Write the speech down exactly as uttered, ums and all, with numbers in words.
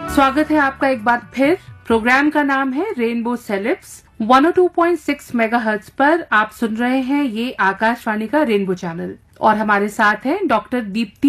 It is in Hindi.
स्वागत है आपका एक बार फिर। प्रोग्राम का नाम है रेनबो सेलेब्स। एक सौ दो पॉइंट छह मेगाहर्ट्ज पर आप सुन रहे हैं ये आकाशवाणी का रेनबो चैनल और हमारे साथ हैं डॉक्टर दीप्ति